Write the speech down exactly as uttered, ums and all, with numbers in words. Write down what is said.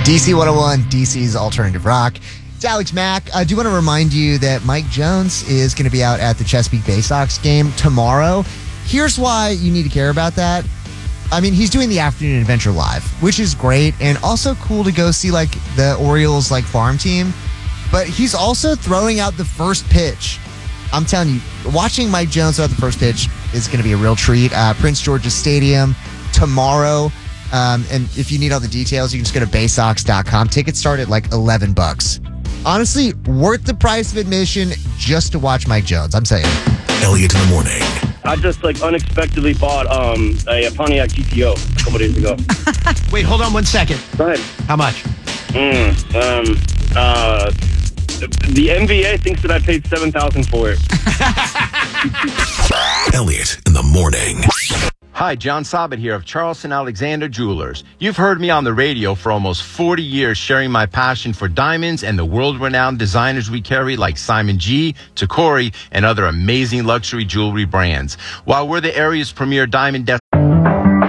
D C one oh one, D C's alternative rock. It's Alex Mack. I do want to remind you that Mike Jones is going to be out at the Chesapeake Bay Sox game tomorrow. Here's why you need to care about that. I mean, he's doing the Afternoon Adventure live, which is great and also cool to go see like the Orioles like farm team. But he's also throwing out the first pitch. I'm telling you, watching Mike Jones throw out the first pitch is going to be a real treat. Uh, Prince George's Stadium tomorrow. Um, and if you need all the details, you can just go to bay sox dot com. Tickets start at like eleven bucks. Honestly, worth the price of admission just to watch Mike Jones. I'm saying. Elliot in the morning. I just like unexpectedly bought um, a Pontiac G T O a couple days ago. Wait, hold on one second. Go ahead. How much? Mm, um, uh, the N B A thinks that I paid seven thousand dollars for it. Elliot in the morning. Hi, John Sabat here of Charleston Alexander Jewelers. You've heard me on the radio for almost forty years sharing my passion for diamonds and the world-renowned designers we carry like Simon G, Tacori, and other amazing luxury jewelry brands. While we're the area's premier diamond destination,